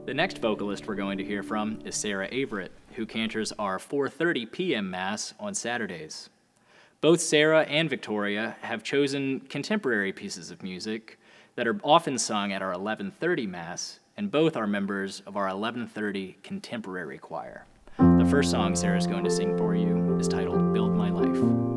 The next vocalist we're going to hear from is Sarah Averett, who cantors our 4:30 p.m. Mass on Saturdays. Both Sarah and Victoria have chosen contemporary pieces of music that are often sung at our 11:30 Mass, and both are members of our 11:30 Contemporary Choir. The first song Sarah's going to sing for you is titled Build My Life.